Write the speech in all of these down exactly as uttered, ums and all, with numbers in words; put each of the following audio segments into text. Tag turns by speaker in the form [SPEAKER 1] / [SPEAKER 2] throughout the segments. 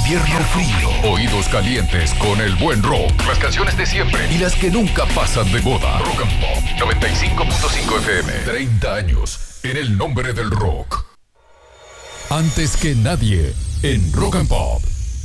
[SPEAKER 1] invierno frío. Oídos calientes con el buen rock. Las canciones de siempre y las que nunca pasan de moda. Rock and Pop noventa y cinco punto cinco F M. treinta años en el nombre del rock. Antes que nadie en Rock and Pop.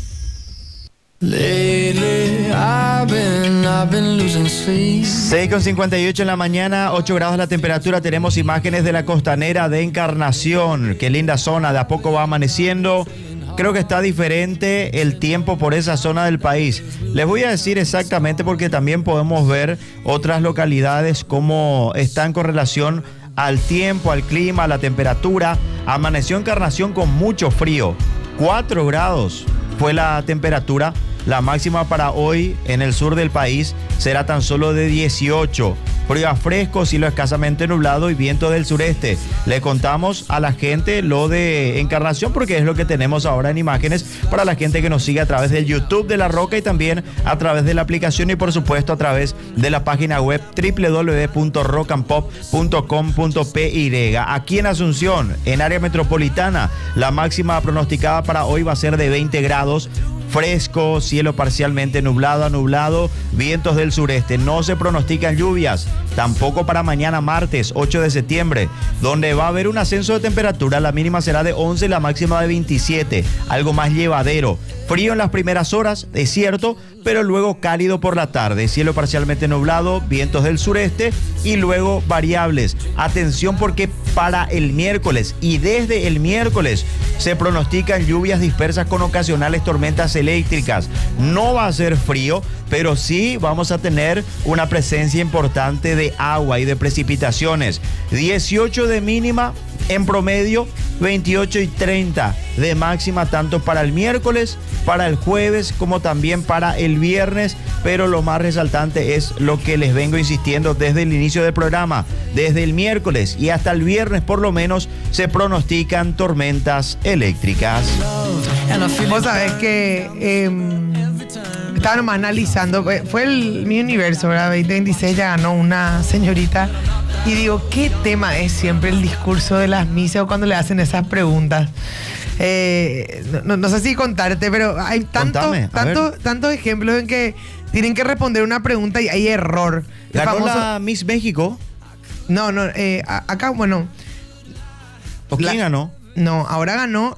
[SPEAKER 2] Lately, I've been, I've been losing sleep.
[SPEAKER 3] seis con cincuenta y ocho en la mañana, ocho grados la temperatura. Tenemos imágenes de la costanera de Encarnación. Qué linda zona, de a poco va amaneciendo. Creo que está diferente el tiempo por esa zona del país. Les voy a decir exactamente porque también podemos ver otras localidades cómo están con relación al tiempo, al clima, a la temperatura. Amaneció Encarnación con mucho frío. cuatro grados fue la temperatura. La máxima para hoy en el sur del país será tan solo de dieciocho. Frío a fresco, cielo escasamente nublado y viento del sureste. Le contamos a la gente lo de Encarnación porque es lo que tenemos ahora en imágenes para la gente que nos sigue a través del YouTube de La Roca y también a través de la aplicación y por supuesto a través de la página web doble u doble u doble u punto rock and pop punto com punto p y. Aquí en Asunción, en área metropolitana, la máxima pronosticada para hoy va a ser de veinte grados. Fresco, cielo parcialmente nublado a nublado, vientos del sureste. No se pronostican lluvias, tampoco para mañana martes ocho de septiembre, donde va a haber un ascenso de temperatura. La mínima será de once, la máxima de veintisiete, algo más llevadero. Frío en las primeras horas, es cierto, pero luego cálido por la tarde. Cielo parcialmente nublado, vientos del sureste y luego variables. Atención porque para el miércoles y desde el miércoles se pronostican lluvias dispersas con ocasionales tormentas eléctricas. No va a ser frío, pero sí vamos a tener una presencia importante de agua y de precipitaciones. dieciocho de mínima en promedio, veintiocho y treinta de máxima, tanto para el miércoles, para el jueves, como también para el viernes. Pero lo más resaltante es lo que les vengo insistiendo desde el inicio del programa. Desde el miércoles y hasta el viernes, por lo menos, se pronostican tormentas eléctricas.
[SPEAKER 4] Vos sabés que eh, estaba nomás analizando, fue el Mi Universo, ¿verdad? veinte veintiséis ya ganó una señorita. Y digo, ¿qué tema es siempre el discurso de las misas o cuando le hacen esas preguntas? Eh, no, no sé si contarte, pero hay tantos
[SPEAKER 3] Contame,
[SPEAKER 4] tanto, tanto ejemplos en que tienen que responder una pregunta y hay error. El
[SPEAKER 3] ¿Ganó
[SPEAKER 4] famoso,
[SPEAKER 3] la Miss México?
[SPEAKER 4] No, no, eh, a- acá, bueno.
[SPEAKER 3] ¿O quién
[SPEAKER 4] la-
[SPEAKER 3] ganó?
[SPEAKER 4] No, ahora ganó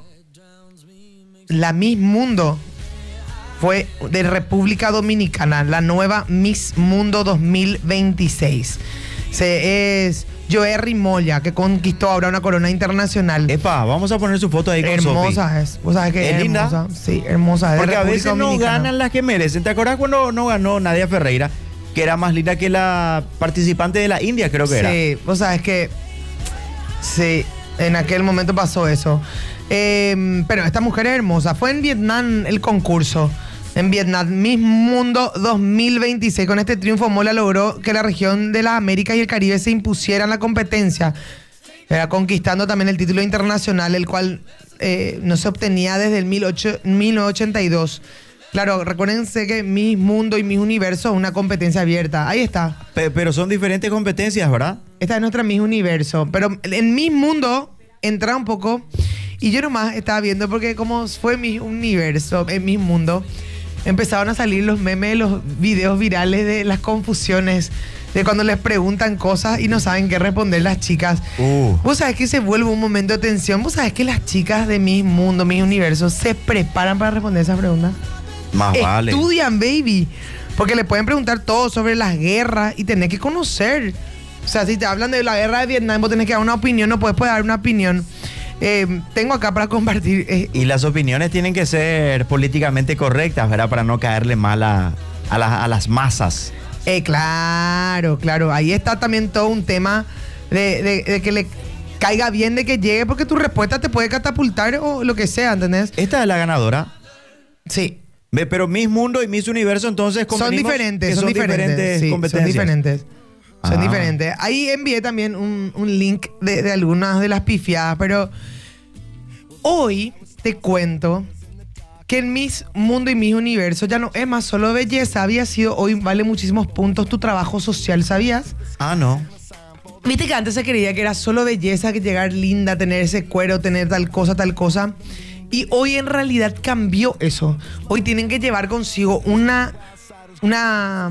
[SPEAKER 4] la Miss Mundo. Fue de República Dominicana, la nueva Miss Mundo dos mil veintiséis. Se, es Joerry Moya, que conquistó ahora una corona internacional.
[SPEAKER 3] Epa, vamos a poner su foto ahí con Sofi.
[SPEAKER 4] Hermosa es. ¿Vos sabés que
[SPEAKER 3] ¿Es
[SPEAKER 4] es
[SPEAKER 3] linda?
[SPEAKER 4] hermosa? Sí, hermosa. Es de
[SPEAKER 3] Porque a
[SPEAKER 4] República
[SPEAKER 3] veces no
[SPEAKER 4] Dominicana.
[SPEAKER 3] ganan las que merecen. ¿Te acuerdas cuando no ganó Nadia Ferreira? Que era más linda que la participante de la India, creo que era.
[SPEAKER 4] Sí, vos sabés que sí, en aquel momento pasó eso. Eh, pero esta mujer es hermosa. Fue en Vietnam el concurso. En Vietnam, Miss Mundo dos mil veintiséis. Con este triunfo, Mola logró que la región de las Américas y el Caribe se impusieran la competencia. Era conquistando también el título internacional, el cual eh, no se obtenía desde el mil novecientos ochenta y dos. Claro, recuérdense que Miss Mundo y Miss Universo es una competencia abierta. Ahí está.
[SPEAKER 3] Pe- pero son diferentes competencias, ¿verdad?
[SPEAKER 4] Esta es nuestra Miss Universo. Pero en Miss Mundo entra un poco. Y yo nomás estaba viendo porque como fue Miss Universo, en Miss Mundo, empezaron a salir los memes, los videos virales de las confusiones, de cuando les preguntan cosas y no saben qué responder las chicas.
[SPEAKER 3] Uh.
[SPEAKER 4] Vos sabés que se vuelve un momento de tensión. Vos sabés que las chicas de Miss Mundo, Miss Universo, se preparan para responder esas preguntas.
[SPEAKER 3] Más vale.
[SPEAKER 4] Estudian, baby. Porque le pueden preguntar todo sobre las guerras y tenés que conocer. O sea, si te hablan de la guerra de Vietnam, vos tenés que dar una opinión, no puedes poder dar una opinión. Eh, tengo acá para compartir. Eh,
[SPEAKER 3] Y las opiniones tienen que ser políticamente correctas, ¿verdad? Para no caerle mal a, a, la- a las masas.
[SPEAKER 4] eh, claro, claro. Ahí está también todo un tema de, de- de que le caiga bien, de que llegue, porque tu respuesta te puede catapultar o lo que sea, ¿entendés?
[SPEAKER 3] Esta es la ganadora.
[SPEAKER 4] Sí.
[SPEAKER 3] Ve, pero Miss Mundo y Miss Universo, entonces
[SPEAKER 4] Son
[SPEAKER 3] convenimos
[SPEAKER 4] diferentes,
[SPEAKER 3] que
[SPEAKER 4] son, diferentes. Sí,
[SPEAKER 3] competencias.
[SPEAKER 4] son diferentes. Son
[SPEAKER 3] Ah.
[SPEAKER 4] diferentes. Ahí envié también un, un link de, de algunas de las pifiadas, pero hoy te cuento que en Miss Mundo y Miss Universo ya no es más solo belleza. Había sido, hoy vale muchísimos puntos tu trabajo social, ¿sabías?
[SPEAKER 3] Ah, no.
[SPEAKER 4] Viste que antes se creía que era solo belleza, que llegar linda, tener ese cuero, tener tal cosa, tal cosa. Y hoy en realidad cambió eso. Hoy tienen que llevar consigo una, una,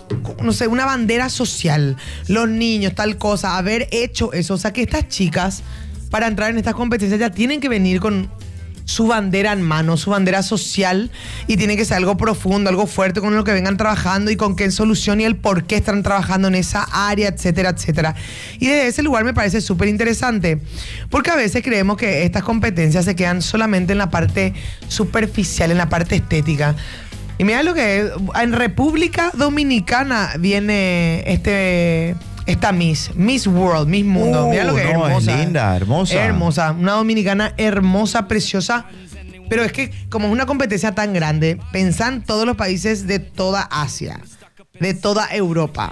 [SPEAKER 4] no sé, una bandera social. Los niños, tal cosa, haber hecho eso. O sea, que estas chicas, para entrar en estas competencias, ya tienen que venir con su bandera en mano, su bandera social, y tiene que ser algo profundo, algo fuerte con lo que vengan trabajando y con qué solución y el por qué están trabajando en esa área, etcétera, etcétera. Y desde ese lugar me parece súper interesante, porque a veces creemos que estas competencias se quedan solamente en la parte superficial, en la parte estética. Y mira lo que es, en República Dominicana viene este... Esta Miss, Miss World, Miss Mundo.
[SPEAKER 3] Uh,
[SPEAKER 4] Mira lo que es
[SPEAKER 3] no,
[SPEAKER 4] hermosa.
[SPEAKER 3] es linda, hermosa.
[SPEAKER 4] Hermosa. Una dominicana hermosa, preciosa. Pero es que como es una competencia tan grande, pensá en todos los países de toda Asia, de toda Europa,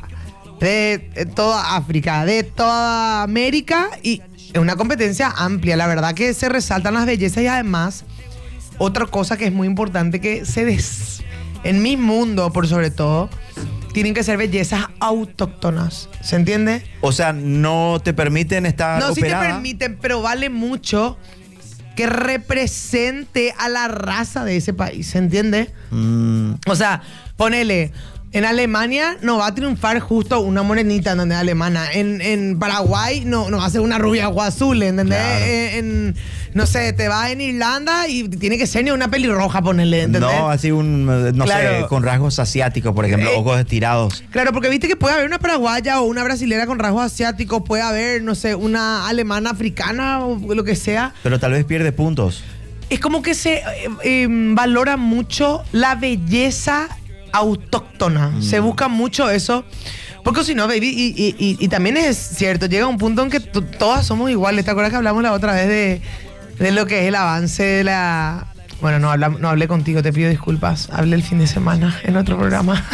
[SPEAKER 4] de, de toda África, de toda América. Y es una competencia amplia. La verdad que se resaltan las bellezas y además, otra cosa que es muy importante que se des... En Miss Mundo, por sobre todo, tienen que ser bellezas autóctonas. ¿Se entiende?
[SPEAKER 3] O sea, no te permiten estar
[SPEAKER 4] No,
[SPEAKER 3] operada.
[SPEAKER 4] sí te permiten, pero vale mucho que represente a la raza de ese país. ¿Se entiende?
[SPEAKER 3] Mm.
[SPEAKER 4] O sea, ponele... En Alemania no va a triunfar justo una morenita, ¿entendés? Alemana. En, en Paraguay no, no va a ser una rubia agua azul, ¿entendés?
[SPEAKER 3] Claro.
[SPEAKER 4] En, en, no sé, te vas en Irlanda y tiene que ser ni una pelirroja, ponele, ¿entendés?
[SPEAKER 3] No, así un, no
[SPEAKER 4] Claro.
[SPEAKER 3] sé, con rasgos asiáticos, por ejemplo,
[SPEAKER 4] Eh,
[SPEAKER 3] ojos estirados.
[SPEAKER 4] Claro, porque viste que puede haber una paraguaya o una brasilera con rasgos asiáticos, puede haber, no sé, una alemana africana o lo que sea.
[SPEAKER 3] Pero tal vez pierde puntos.
[SPEAKER 4] Es como que se eh, eh, valora mucho la belleza autóctona. Mm. Se busca mucho eso. Porque si no, baby, y, y, y, y también es cierto, llega un punto en que t- todas somos iguales. ¿Te acuerdas que hablamos la otra vez de, de lo que es el avance de la... Bueno, no, habla, no hablé contigo, te pido disculpas. Hablé el fin de semana en otro programa.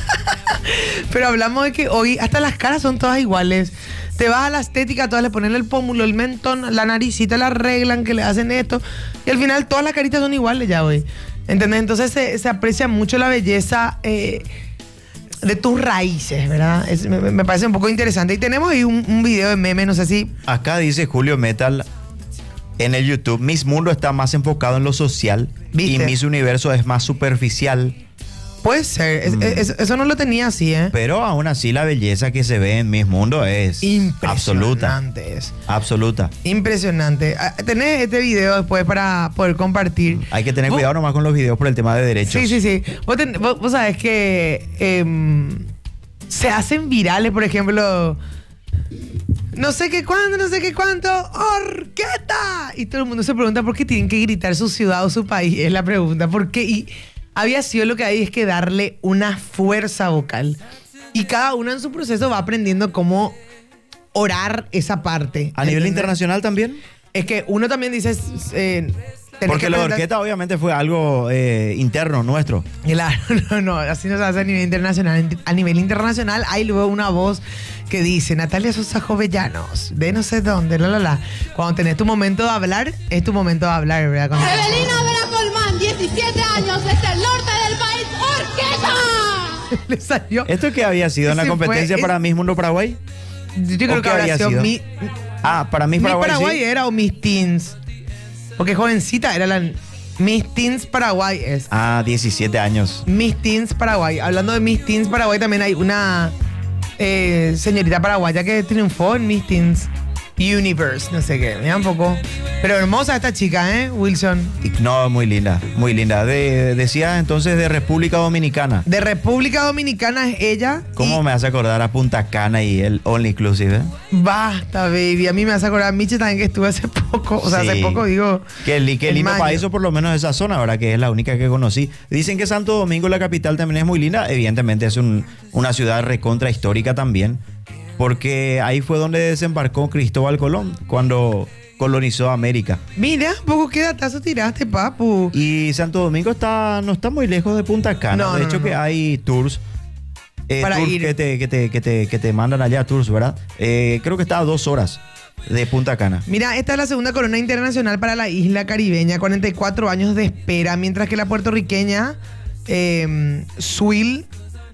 [SPEAKER 4] Pero hablamos de que hoy hasta las caras son todas iguales. Te vas a la estética, todas le ponen el pómulo, el mentón, la naricita, la arreglan, que le hacen esto. Y al final todas las caritas son iguales ya hoy. ¿Entendés? Entonces se, se aprecia mucho la belleza eh, de tus raíces, ¿verdad? Es, me, me parece un poco interesante. Y tenemos ahí un, un video de meme, no sé si...
[SPEAKER 3] Acá dice Julio Metal en el YouTube, Miss Mundo está más enfocado en lo social.
[SPEAKER 4] ¿Viste?
[SPEAKER 3] Y Miss Universo es más superficial.
[SPEAKER 4] Puede ser. Es,
[SPEAKER 3] Mm.
[SPEAKER 4] es, eso no lo tenía así, ¿eh?
[SPEAKER 3] Pero aún así la belleza que se ve en Miss Mundo es absoluta.
[SPEAKER 4] Impresionante es.
[SPEAKER 3] Absoluta.
[SPEAKER 4] Impresionante. Ah, tenés este video después para poder compartir.
[SPEAKER 3] Hay que tener
[SPEAKER 4] ¿Vos?
[SPEAKER 3] cuidado nomás con los videos por el tema de derechos.
[SPEAKER 4] Sí, sí, sí. Vos, ten- vos- vos sabés que eh, se hacen virales, por ejemplo, no sé qué cuándo, no sé qué cuánto, ¡Orqueta! Y todo el mundo se pregunta por qué tienen que gritar su ciudad o su país. Es la pregunta. ¿Por qué? Y había sido lo que hay es que darle una fuerza vocal. Y cada uno en su proceso va aprendiendo cómo orar esa parte.
[SPEAKER 3] ¿A nivel
[SPEAKER 4] ¿entendés?
[SPEAKER 3] internacional también?
[SPEAKER 4] Es que uno también dice... Eh, tenés
[SPEAKER 3] Porque
[SPEAKER 4] que
[SPEAKER 3] lo de
[SPEAKER 4] presentar-
[SPEAKER 3] Orqueta obviamente fue algo eh, interno nuestro.
[SPEAKER 4] Claro, no, no, así no se hace a nivel internacional. A nivel internacional hay luego una voz que dice, Natalia Sosa Jovellanos, de no sé dónde, la, la, la. Cuando tenés tu momento de hablar, es tu momento de hablar, ¿verdad? Cuando-
[SPEAKER 5] Evelina Vera Colmán, diecisiete años, desde el norte del país, Orqueta.
[SPEAKER 4] Le salió.
[SPEAKER 3] ¿Esto qué había sido? ¿Una
[SPEAKER 4] Ese
[SPEAKER 3] competencia
[SPEAKER 4] fue-
[SPEAKER 3] para Miss Mundo Paraguay?
[SPEAKER 4] Yo creo
[SPEAKER 3] ¿O
[SPEAKER 4] que
[SPEAKER 3] qué
[SPEAKER 4] habría
[SPEAKER 3] había
[SPEAKER 4] sido,
[SPEAKER 3] sido?
[SPEAKER 4] mi,
[SPEAKER 3] Ah, para Miss
[SPEAKER 4] mi
[SPEAKER 3] Paraguay,
[SPEAKER 4] Paraguay
[SPEAKER 3] sí.
[SPEAKER 4] era o Miss Teens. Porque jovencita era la Miss Teens Paraguay es.
[SPEAKER 3] Ah, diecisiete años.
[SPEAKER 4] Miss Teens Paraguay. Hablando de Miss Teens Paraguay, también hay una eh, señorita paraguaya que triunfó en Miss Teens Universe, no sé qué, mira un poco. Pero hermosa esta chica, ¿eh, Wilson?
[SPEAKER 3] No, muy linda, muy linda. De, decías entonces de República Dominicana.
[SPEAKER 4] De República Dominicana es ella.
[SPEAKER 3] ¿Cómo
[SPEAKER 4] y
[SPEAKER 3] me hace acordar a Punta Cana y el All Inclusive? eh?
[SPEAKER 4] Basta, baby. A mí me hace acordar a Miche también que estuve hace poco. O sea,
[SPEAKER 3] Sí.
[SPEAKER 4] hace poco digo.
[SPEAKER 3] Qué, li- qué
[SPEAKER 4] en
[SPEAKER 3] lindo
[SPEAKER 4] mayo.
[SPEAKER 3] país, o por lo menos esa zona, ¿verdad? Que es la única que conocí. Dicen que Santo Domingo, la capital, también es muy linda. Evidentemente es un- una ciudad recontra histórica también. Porque ahí fue donde desembarcó Cristóbal Colón, cuando colonizó América.
[SPEAKER 4] Mira, un poco qué datazo tiraste, papu.
[SPEAKER 3] Y Santo Domingo está, no está muy lejos de Punta Cana.
[SPEAKER 4] No,
[SPEAKER 3] de
[SPEAKER 4] no,
[SPEAKER 3] hecho,
[SPEAKER 4] no,
[SPEAKER 3] que
[SPEAKER 4] no.
[SPEAKER 3] hay tours. eh,
[SPEAKER 4] Para
[SPEAKER 3] tours
[SPEAKER 4] ir.
[SPEAKER 3] Que, te, que, te, que, te, que te mandan allá, tours, ¿verdad? Eh, creo que está a dos horas de Punta Cana.
[SPEAKER 4] Mira, esta es la segunda corona internacional para la isla caribeña, cuarenta y cuatro años de espera, mientras que la puertorriqueña eh, Suil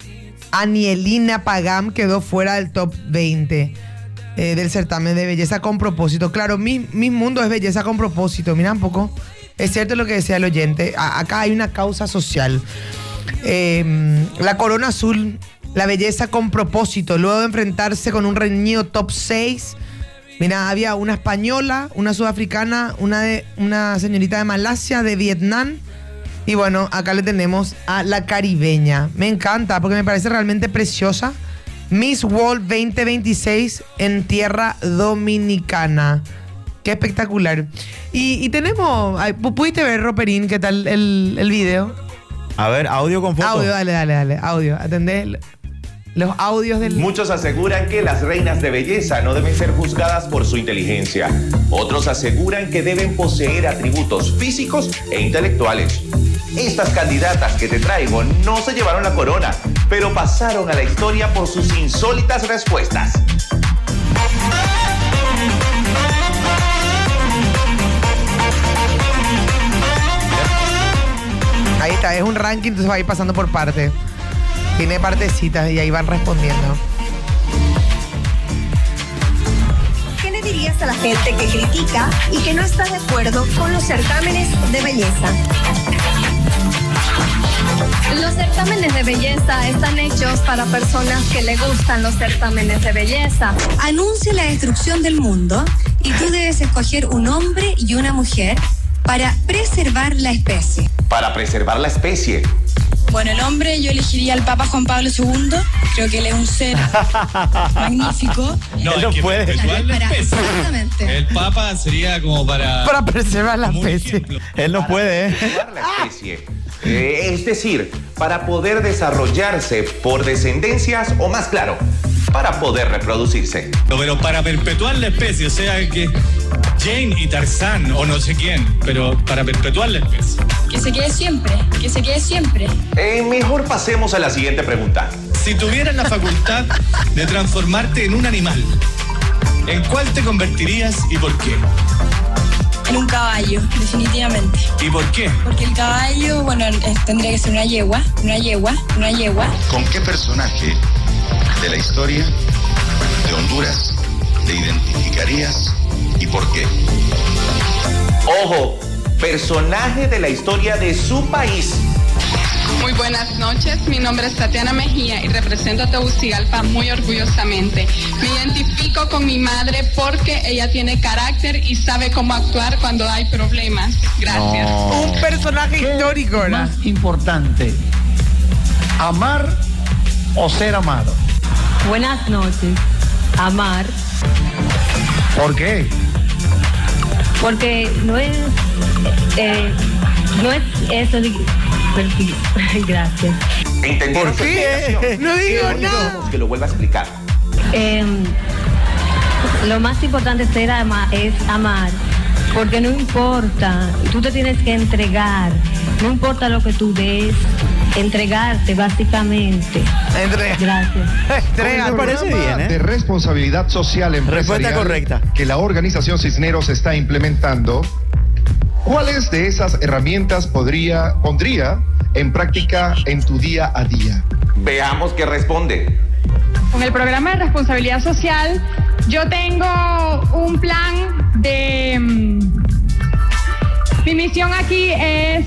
[SPEAKER 4] Anielina Pagam quedó fuera del top veinte eh, del certamen de belleza con propósito. Claro, mi, mi mundo es belleza con propósito. Mira un poco. Es cierto lo que decía el oyente. A- acá hay una causa social. Eh, la Corona Azul, la belleza con propósito, luego de enfrentarse con un reñido top seis. Mira, había una española, una sudafricana, una, de, una señorita de Malasia, de Vietnam. Y bueno, acá le tenemos a la caribeña. Me encanta porque me parece realmente preciosa. Miss World veinte veintiséis en tierra dominicana. Qué espectacular. Y, y tenemos... ay, ¿pudiste ver, Roperín, qué tal el, el video?
[SPEAKER 3] A ver, audio con foto.
[SPEAKER 4] Audio, dale, dale, dale. Audio. Atendé los audios del...
[SPEAKER 6] Muchos aseguran que las reinas de belleza no deben ser juzgadas por su inteligencia. Otros aseguran que deben poseer atributos físicos e intelectuales. Estas candidatas que te traigo no se llevaron la corona, pero pasaron a la historia por sus insólitas respuestas.
[SPEAKER 4] Ahí está, es un ranking, entonces va a ir pasando por parte. Tiene partecitas y ahí van respondiendo.
[SPEAKER 7] ¿Qué le dirías a la gente que critica y que no está de acuerdo con los certámenes de belleza?
[SPEAKER 8] Los certámenes de belleza están hechos para personas que le gustan los certámenes de belleza.
[SPEAKER 7] Anuncia la destrucción del mundo y tú debes escoger un hombre y una mujer para preservar la especie.
[SPEAKER 6] Para preservar la especie.
[SPEAKER 9] Bueno, el hombre yo elegiría al Papa Juan Pablo segundo. Creo que él es un ser magnífico.
[SPEAKER 10] No,
[SPEAKER 3] Él no
[SPEAKER 10] es que
[SPEAKER 3] puede.
[SPEAKER 10] perpetuar la
[SPEAKER 7] Para-
[SPEAKER 10] especie.
[SPEAKER 7] exactamente.
[SPEAKER 10] El Papa sería como para...
[SPEAKER 4] Para preservar la
[SPEAKER 10] como un
[SPEAKER 4] especie.
[SPEAKER 10] ejemplo.
[SPEAKER 3] Él no puede, ¿eh?
[SPEAKER 6] Preservar la especie. Eh, es decir, para poder desarrollarse por descendencias o más claro, para poder reproducirse.
[SPEAKER 10] No, pero para perpetuar la especie, o sea que Jane y Tarzán o no sé quién, pero para perpetuar la especie.
[SPEAKER 9] Que se quede siempre, que se quede siempre.
[SPEAKER 6] Eh, mejor pasemos a la siguiente pregunta.
[SPEAKER 10] Si tuvieras la facultad de transformarte en un animal, ¿en cuál te convertirías y por qué?
[SPEAKER 9] En un caballo, definitivamente.
[SPEAKER 10] ¿Y por qué?
[SPEAKER 9] Porque el caballo, bueno, eh, tendría que ser una yegua, una yegua, una yegua.
[SPEAKER 11] ¿Con qué personaje de la historia de Honduras te identificarías y por qué?
[SPEAKER 6] Ojo, personaje de la historia de su país.
[SPEAKER 12] Muy buenas noches, mi nombre es Tatiana Mejía y represento a Tegucigalpa muy orgullosamente. Me identifico con mi madre porque ella tiene carácter y sabe cómo actuar cuando hay problemas. Gracias.
[SPEAKER 3] No.
[SPEAKER 4] Un personaje histórico, ¿verdad?
[SPEAKER 13] Más importante, amar o ser amado.
[SPEAKER 8] Buenas noches. Amar,
[SPEAKER 13] ¿Por qué?
[SPEAKER 8] porque no es, eh, no es eso de... pero sí, gracias.
[SPEAKER 6] ¿Entendieron
[SPEAKER 4] ¿Por
[SPEAKER 6] su
[SPEAKER 4] qué?
[SPEAKER 6] explicación?
[SPEAKER 4] No digo
[SPEAKER 6] Qué bonito
[SPEAKER 4] nada.
[SPEAKER 6] que lo vuelva a explicar.
[SPEAKER 8] Eh, lo más importante es, ser ama- es amar, porque no importa, tú te tienes que entregar, no importa lo que tú des, entregarte básicamente.
[SPEAKER 4] Entrega.
[SPEAKER 8] Gracias.
[SPEAKER 4] Entrega.
[SPEAKER 3] Me parece bien, ¿eh?
[SPEAKER 11] De responsabilidad social empresarial
[SPEAKER 3] Respuesta correcta.
[SPEAKER 11] que la organización Cisneros está implementando, ¿cuáles de esas herramientas podría, pondría en práctica en tu día a día?
[SPEAKER 6] Veamos qué responde.
[SPEAKER 12] Con el programa de responsabilidad social, yo tengo un plan de... mm, mi misión aquí es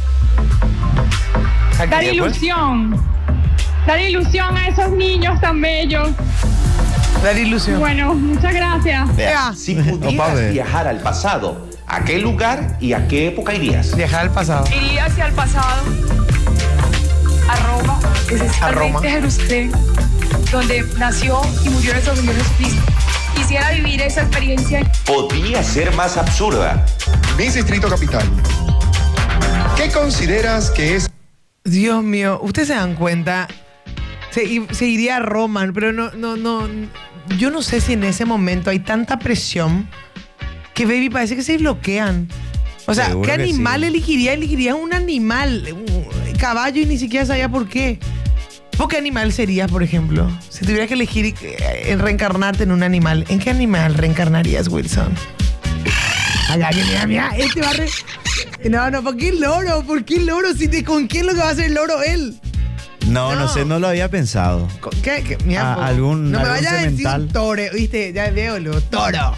[SPEAKER 12] dar
[SPEAKER 3] ¿Y después?
[SPEAKER 12] ilusión. Dar ilusión a esos niños tan bellos.
[SPEAKER 4] Dar ilusión.
[SPEAKER 12] Bueno, muchas gracias.
[SPEAKER 6] Vea, si
[SPEAKER 3] Opa,
[SPEAKER 6] pudieras
[SPEAKER 3] ve.
[SPEAKER 6] viajar al pasado, ¿a qué lugar y a qué época irías?
[SPEAKER 4] Viajar al pasado.
[SPEAKER 12] Iría hacia el pasado, a Roma,
[SPEAKER 4] A Roma.
[SPEAKER 12] especialmente Jerusalén, donde nació y murió nuestro Señor Jesucristo. Quisiera vivir esa experiencia.
[SPEAKER 6] Podría ser más absurda.
[SPEAKER 11] Miss Distrito Capital, ¿qué consideras que es
[SPEAKER 4] Dios mío, ustedes se dan cuenta, se, i- se iría a Roma, pero no, no, no, yo no sé si en ese momento hay tanta presión que, baby, parece que se bloquean. O sea,
[SPEAKER 3] Seguro
[SPEAKER 4] ¿qué
[SPEAKER 3] que
[SPEAKER 4] animal
[SPEAKER 3] sí.
[SPEAKER 4] elegiría? Elegiría un animal, un caballo, y ni siquiera sabía por qué. ¿Vos qué animal serías, por ejemplo? Si tuvieras que elegir eh, reencarnarte en un animal, ¿en qué animal reencarnarías, Wilson? Acá, que mira, mira, este va a re... No, no, ¿por qué el loro? ¿Por qué el loro? Si te, ¿Con quién lo que va a hacer el loro él?
[SPEAKER 3] No, no,
[SPEAKER 4] No.
[SPEAKER 3] sé, no lo había pensado.
[SPEAKER 4] ¿Con ¿Qué? ¿Qué? Mira,
[SPEAKER 3] Ah,
[SPEAKER 4] po.
[SPEAKER 3] algún-
[SPEAKER 4] no me
[SPEAKER 3] algún
[SPEAKER 4] vayas a decir
[SPEAKER 3] semental.
[SPEAKER 4] un toro, ¿viste? Ya veo lo toro.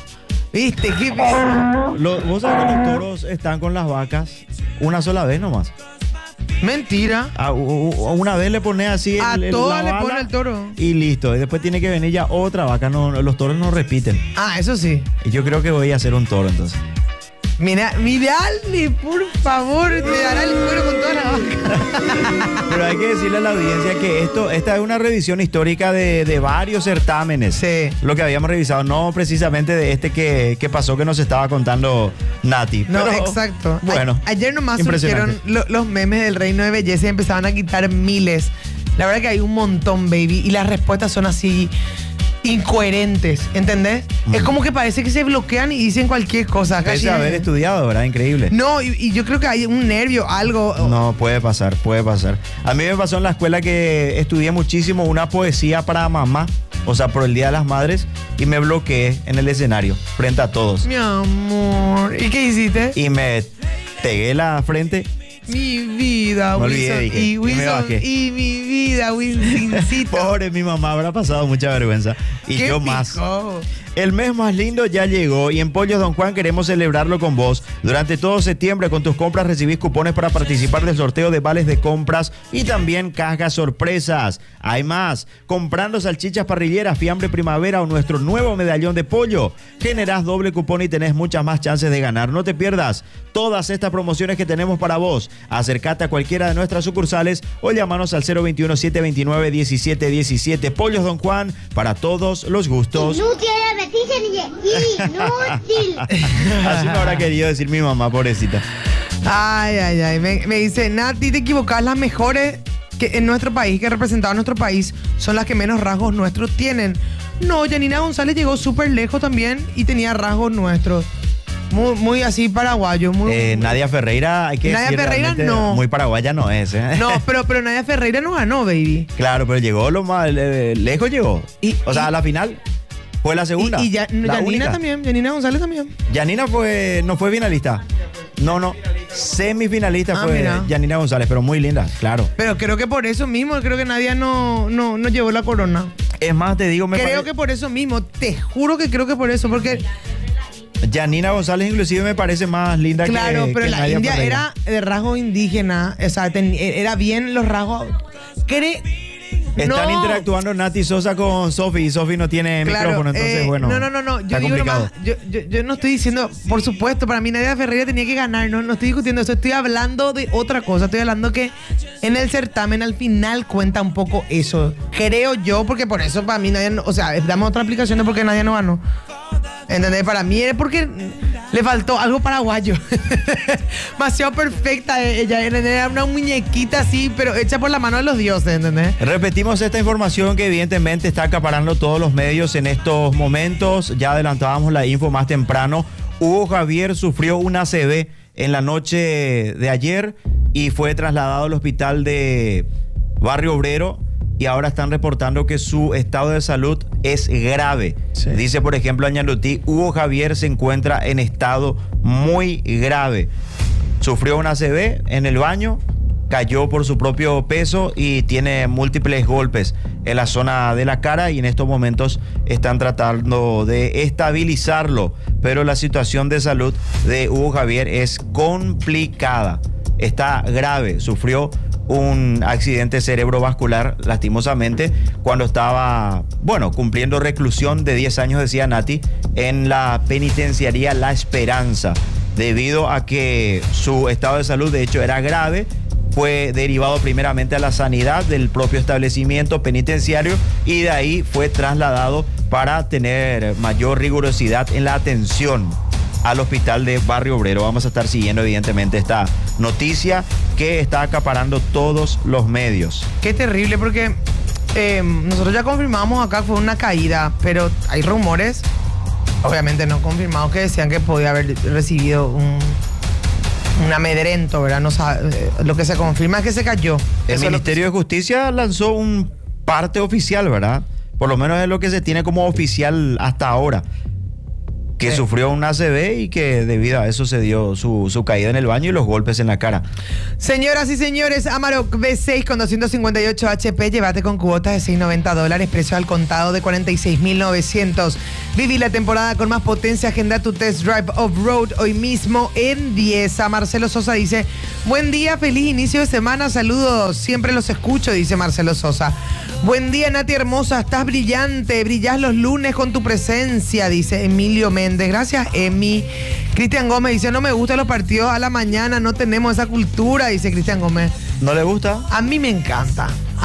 [SPEAKER 4] ¿Viste? ¿Qué?
[SPEAKER 3] Lo- vos sabés que los toros están con las vacas una sola vez nomás.
[SPEAKER 4] Mentira.
[SPEAKER 3] A, u- u- una vez le pones así el,
[SPEAKER 4] A
[SPEAKER 3] el-
[SPEAKER 4] todas
[SPEAKER 3] la
[SPEAKER 4] le pone
[SPEAKER 3] bala
[SPEAKER 4] el toro.
[SPEAKER 3] y listo. Y después tiene que venir ya otra vaca. No, no, los toros no repiten.
[SPEAKER 4] Ah, eso sí.
[SPEAKER 3] Y yo creo que voy a hacer un toro entonces.
[SPEAKER 4] Mira, mirale, por favor, te dará el cuero con toda la vaca.
[SPEAKER 3] Pero hay que decirle a la audiencia que esto, esta es una revisión histórica de, de varios certámenes.
[SPEAKER 4] Sí.
[SPEAKER 3] Lo que habíamos revisado, no precisamente de este que, que pasó que nos estaba contando Nati.
[SPEAKER 4] No,
[SPEAKER 3] Pero,
[SPEAKER 4] exacto.
[SPEAKER 3] Bueno,
[SPEAKER 4] A- ayer nomás
[SPEAKER 3] impresionante.
[SPEAKER 4] surgieron lo- los memes del Reino de Belleza y empezaban a quitar miles. La verdad que hay un montón, baby, y las respuestas son así incoherentes, ¿entendés?
[SPEAKER 3] Mm.
[SPEAKER 4] Es como que parece que se bloquean y dicen cualquier cosa.
[SPEAKER 3] Pese
[SPEAKER 4] Casi-
[SPEAKER 3] a haber estudiado, ¿verdad? Increíble.
[SPEAKER 4] No, y, y yo creo que hay un nervio, algo.
[SPEAKER 3] No, puede pasar, puede pasar. A mí me pasó en la escuela que estudié muchísimo una poesía para mamá, o sea, por el Día de las Madres, y me bloqueé en el escenario, frente a todos.
[SPEAKER 4] Mi amor. ¿Y qué hiciste?
[SPEAKER 3] Y me pegué la frente.
[SPEAKER 4] Mi vida,
[SPEAKER 3] Me olvidé,
[SPEAKER 4] Wilson.
[SPEAKER 3] dije,
[SPEAKER 4] y
[SPEAKER 3] y me
[SPEAKER 4] Wilson.
[SPEAKER 3] bajé.
[SPEAKER 4] Y mi vida, Wilsoncito.
[SPEAKER 3] Pobre, mi mamá habrá pasado mucha vergüenza. Y
[SPEAKER 4] ¿Qué
[SPEAKER 3] yo más.
[SPEAKER 4] picó?
[SPEAKER 3] El mes más lindo ya llegó y en Pollos Don Juan queremos celebrarlo con vos. Durante todo septiembre con tus compras recibís cupones para participar del sorteo de vales de compras y también cajas sorpresas. Hay más, comprando salchichas parrilleras, fiambre primavera o nuestro nuevo medallón de pollo, generás doble cupón y tenés muchas más chances de ganar. No te pierdas todas estas promociones que tenemos para vos. Acércate a cualquiera de nuestras sucursales o llámanos al cero veintiuno, setecientos veintinueve, diecisiete diecisiete. Pollos Don Juan, para todos los gustos.
[SPEAKER 5] Inútil, inútil.
[SPEAKER 3] Así me habrá querido decir mi mamá, pobrecita.
[SPEAKER 4] Ay, ay, ay. Me, me dice, Nati, te equivocás, las mejores que en nuestro país, que representaban nuestro país, son las que menos rasgos nuestros tienen. No, Janina González llegó súper lejos también y tenía rasgos nuestros. Muy, muy así paraguayo. Muy,
[SPEAKER 3] Eh, Nadia Ferreira, hay que
[SPEAKER 4] Nadia
[SPEAKER 3] decir,
[SPEAKER 4] Ferreira
[SPEAKER 3] realmente
[SPEAKER 4] no.
[SPEAKER 3] muy paraguaya no es, ¿eh?
[SPEAKER 4] No, pero, pero Nadia Ferreira no ganó, baby.
[SPEAKER 3] Claro, pero llegó lo más eh, lejos llegó. o sea, a la final fue la segunda.
[SPEAKER 4] Y, y ya,
[SPEAKER 3] la
[SPEAKER 4] Janina
[SPEAKER 3] única.
[SPEAKER 4] también, Janina González también.
[SPEAKER 3] Yanina fue, no fue finalista. No, no. Semifinalista
[SPEAKER 4] Ah,
[SPEAKER 3] fue
[SPEAKER 4] mira.
[SPEAKER 3] Yanina González, pero muy linda, claro.
[SPEAKER 4] Pero creo que por eso mismo, creo que Nadia no, no, no llevó la corona.
[SPEAKER 3] Es más, te digo, me
[SPEAKER 4] Creo
[SPEAKER 3] pare-
[SPEAKER 4] que por eso mismo, te juro que creo que por eso, porque
[SPEAKER 3] Yanina González inclusive me parece más linda que
[SPEAKER 4] claro, pero
[SPEAKER 3] que
[SPEAKER 4] la
[SPEAKER 3] Nadia
[SPEAKER 4] India
[SPEAKER 3] Ferreira.
[SPEAKER 4] era de rasgo indígena, o sea, ten- era bien los rasgos. Cre-
[SPEAKER 3] Están
[SPEAKER 4] no.
[SPEAKER 3] interactuando Nati Sosa con Sofi y Sofi no tiene
[SPEAKER 4] Claro,
[SPEAKER 3] micrófono, entonces
[SPEAKER 4] eh,
[SPEAKER 3] bueno.
[SPEAKER 4] No, no, no, no. Yo
[SPEAKER 3] está
[SPEAKER 4] digo
[SPEAKER 3] complicado.
[SPEAKER 4] nomás, yo, yo, yo no estoy diciendo, por supuesto, para mí Nadia Ferreira tenía que ganar, no, no estoy discutiendo eso, estoy hablando de otra cosa, estoy hablando que en el certamen al final cuenta un poco eso. Creo yo, porque por eso para mí Nadia, no- o sea, damos otra aplicación de por qué Nadia no ganó. ¿Entendés? Para mí es porque le faltó algo paraguayo. Demasiado perfecta ella, era una muñequita así, pero hecha por la mano de los dioses, ¿entendés?
[SPEAKER 3] Repetimos esta información que evidentemente está acaparando todos los medios en estos momentos. Ya adelantábamos la info más temprano. Hugo Javier sufrió un A C V en la noche de ayer y fue trasladado al hospital de Barrio Obrero y ahora están reportando que su estado de salud es grave.
[SPEAKER 14] Sí.
[SPEAKER 3] Dice, por ejemplo, Añalutí, Hugo Javier se encuentra en estado muy grave. Sufrió un A C V en el baño, cayó por su propio peso y tiene múltiples golpes en la zona de la cara y en estos momentos están tratando de estabilizarlo, pero la situación de salud de Hugo Javier es complicada, está grave, sufrió un accidente cerebrovascular lastimosamente cuando estaba, bueno, cumpliendo reclusión de diez años, decía Nati, en la penitenciaría La Esperanza, debido a que su estado de salud de hecho era grave. Fue derivado primeramente a la sanidad del propio establecimiento penitenciario y de ahí fue trasladado para tener mayor rigurosidad en la atención al hospital de Barrio Obrero. Vamos a estar siguiendo evidentemente esta noticia que está acaparando todos los medios.
[SPEAKER 4] Qué terrible, porque eh, nosotros ya confirmamos acá que fue una caída, pero hay rumores, obviamente no confirmados, que decían que podía haber recibido un, un amedrento, ¿verdad? No sabe, eh, lo que se confirma es que se cayó.
[SPEAKER 3] El
[SPEAKER 4] Eso es lo
[SPEAKER 3] Ministerio de Justicia lanzó un parte oficial, ¿verdad? Por lo menos es lo que se tiene como oficial hasta ahora. que
[SPEAKER 4] Sí.
[SPEAKER 3] sufrió un A C V y que debido a eso se dio su, su caída en el baño y los golpes en la cara.
[SPEAKER 4] Señoras y señores, Amarok V seis con doscientos cincuenta y ocho H P, llévate con cuotas de seiscientos noventa dólares, precio al contado de cuarenta y seis mil novecientos. Viví la temporada con más potencia, agenda tu test drive off-road hoy mismo en Dieza. Marcelo Sosa dice, buen día, feliz inicio de semana, saludos, siempre los escucho, dice Marcelo Sosa. Buen día, Nati hermosa, estás brillante, brillás los lunes con tu presencia, dice Emilio Méndez. Gracias, Emi. Cristian Gómez dice, no me gustan los partidos a la mañana, no tenemos esa cultura, dice Cristian Gómez.
[SPEAKER 3] ¿No le gusta?
[SPEAKER 4] A mí me encanta.